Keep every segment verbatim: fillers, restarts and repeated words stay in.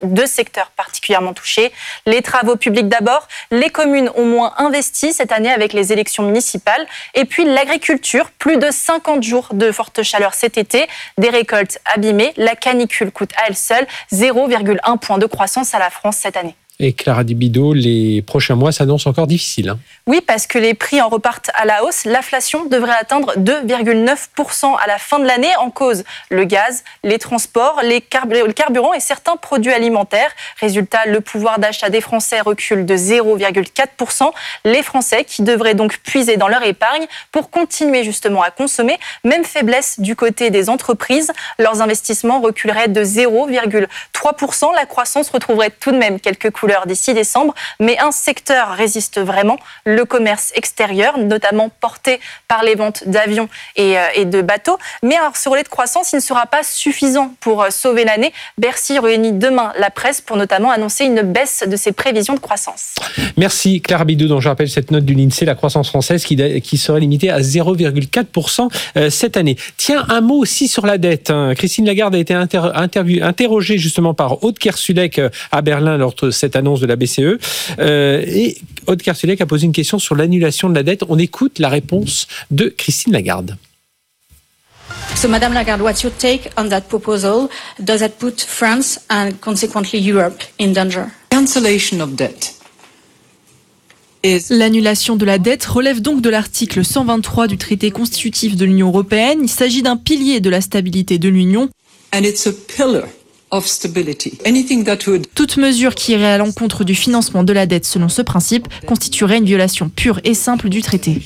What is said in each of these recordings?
deux secteurs particulièrement touchés. Les travaux publics d'abord. Les communes ont moins investi cette année avec les élections municipales. Et puis l'agriculture, plus de cinquante jours de forte chaleur cet été, des récoltes abîmées. La canicule coûte à elle seule zéro virgule un point de croissance à la France cette année. Et Clara Di Bido, les prochains mois s'annoncent encore difficiles. Hein. Oui, parce que les prix en repartent à la hausse. L'inflation devrait atteindre deux virgule neuf pour cent à la fin de l'année. En cause, le gaz, les transports, les carburants et certains produits alimentaires. Résultat, le pouvoir d'achat des Français recule de zéro virgule quatre pour cent. Les Français qui devraient donc puiser dans leur épargne pour continuer justement à consommer. Même faiblesse du côté des entreprises. Leurs investissements reculeraient de zéro virgule trois pour cent. La croissance retrouverait tout de même quelques couleurs d'ici décembre, mais un secteur résiste vraiment, le commerce extérieur, notamment porté par les ventes d'avions et, euh, et de bateaux. Mais alors, ce relais de croissance, il ne sera pas suffisant pour euh, sauver l'année. Bercy réunit demain la presse pour notamment annoncer une baisse de ses prévisions de croissance. Merci Clara Bidot, dont je rappelle cette note du l'INSEE, la croissance française qui, qui serait limitée à zéro virgule quatre pour cent euh, cette année. Tiens, un mot aussi sur la dette. Hein. Christine Lagarde a été inter- interview- interrogée justement par Aude Kersulek à Berlin lors de cette annonce de la B C E. Euh, et Aude Kersulek a posé une question sur l'annulation de la dette. On écoute la réponse de Christine Lagarde. So, Madame Lagarde, what's your take on that proposal? Does that put France and consequently Europe in danger? Cancellation of debt. L'annulation de la dette relève donc de l'article cent vingt-trois du traité constitutif de l'Union européenne. Il s'agit d'un pilier de la stabilité de l'Union. And it's a pillar of stability. Anything that would... Toute mesure qui irait à l'encontre du financement de la dette selon ce principe constituerait une violation pure et simple du traité.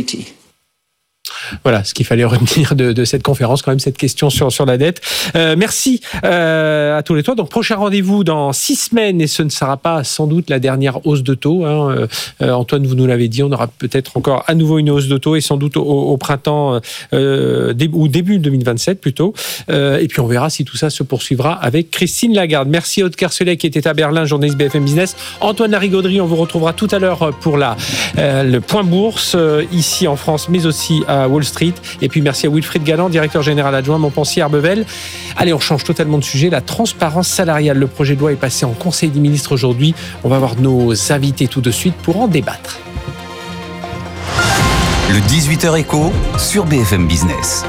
Voilà ce qu'il fallait retenir de, de cette conférence, quand même, cette question sur, sur la dette. Euh, merci euh, à tous les trois. Donc, prochain rendez-vous dans six semaines, et ce ne sera pas sans doute la dernière hausse de taux. Hein. Euh, Antoine, vous nous l'avez dit, on aura peut-être encore à nouveau une hausse de taux, et sans doute au, au printemps, euh, dé, ou début deux mille vingt-sept plutôt. Euh, et puis, on verra si tout ça se poursuivra avec Christine Lagarde. Merci Aude Kersulek qui était à Berlin, journaliste B F M Business. Antoine Larigauderie, on vous retrouvera tout à l'heure pour la, euh, le point bourse, euh, ici en France, mais aussi à Wall Street. Et puis merci à Wilfried Galland, directeur général adjoint Montpensier Arbevel. Allez, on change totalement de sujet. La transparence salariale. Le projet de loi est passé en Conseil des ministres aujourd'hui. On va voir nos invités tout de suite pour en débattre. Le dix-huit heures écho sur B F M Business.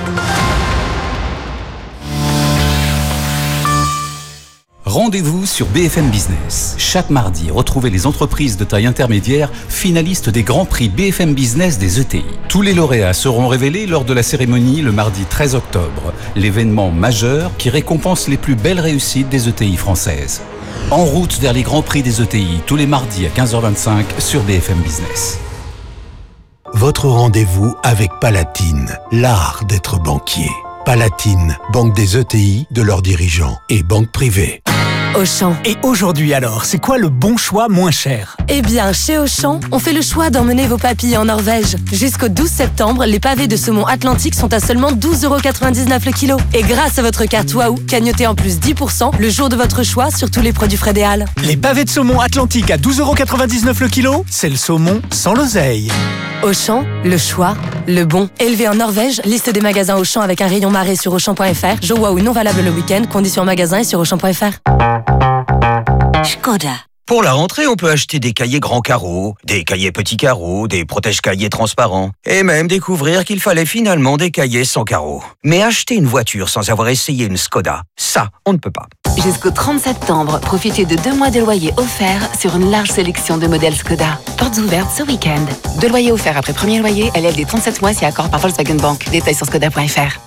Rendez-vous sur B F M Business. Chaque mardi, retrouvez les entreprises de taille intermédiaire finalistes des grands prix B F M Business des E T I. Tous les lauréats seront révélés lors de la cérémonie le mardi treize octobre, l'événement majeur qui récompense les plus belles réussites des E T I françaises. En route vers les grands prix des E T I, tous les mardis à quinze heures vingt-cinq sur B F M Business. Votre rendez-vous avec Palatine, l'art d'être banquier. Palatine, banque des E T I, de leurs dirigeants et banque privée. Auchan. Et aujourd'hui alors, c'est quoi le bon choix moins cher ? Eh bien, chez Auchan, on fait le choix d'emmener vos papilles en Norvège. Jusqu'au douze septembre, les pavés de saumon Atlantique sont à seulement douze euros quatre-vingt-dix-neuf le kilo. Et grâce à votre carte Waouh, cagnotez en plus dix pour cent le jour de votre choix sur tous les produits Frédéal. Les pavés de saumon Atlantique à douze euros quatre-vingt-dix-neuf le kilo, c'est le saumon sans l'oseille. Auchan, le choix, le bon. Élevé en Norvège, liste des magasins Auchan avec un rayon marée sur Auchan point F R. Jeux Waouh non valable le week-end, conditions en magasin et sur Auchan point F R. Škoda. Pour la rentrée, on peut acheter des cahiers grands carreaux, des cahiers petits carreaux, des protège-cahiers transparents, et même découvrir qu'il fallait finalement des cahiers sans carreaux. Mais acheter une voiture sans avoir essayé une Škoda, ça, on ne peut pas. Jusqu'au trente septembre, profitez de deux mois de loyer offerts sur une large sélection de modèles Škoda. Portes ouvertes ce week-end. Deux loyers offerts après premier loyer, L L D trente-sept mois si accord par Volkswagen Bank. Détails sur Škoda point F R.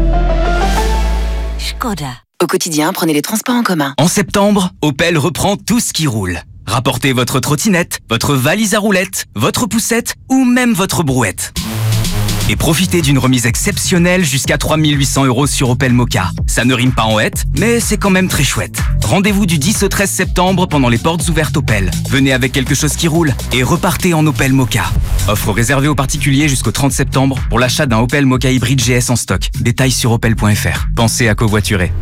Škoda. Au quotidien, prenez les transports en commun. En septembre, Opel reprend tout ce qui roule. Rapportez votre trottinette, votre valise à roulettes, votre poussette ou même votre brouette. Et profitez d'une remise exceptionnelle jusqu'à trois mille huit cents euros sur Opel Mokka. Ça ne rime pas en hête, mais c'est quand même très chouette. Rendez-vous du dix au treize septembre pendant les portes ouvertes Opel. Venez avec quelque chose qui roule et repartez en Opel Mokka. Offre réservée aux particuliers jusqu'au trente septembre pour l'achat d'un Opel Mokka hybride G S en stock. Détails sur opel point F R. Pensez à covoiturer.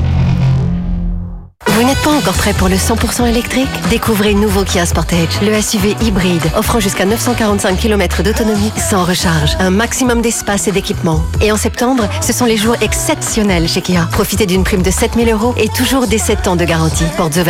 Vous n'êtes pas encore prêt pour le cent pour cent électrique ? Découvrez le nouveau Kia Sportage, le S U V hybride, offrant jusqu'à neuf cent quarante-cinq kilomètres d'autonomie sans recharge, un maximum d'espace et d'équipement. Et en septembre, ce sont les jours exceptionnels chez Kia. Profitez d'une prime de sept mille euros et toujours des sept ans de garantie. Portes ouvertes.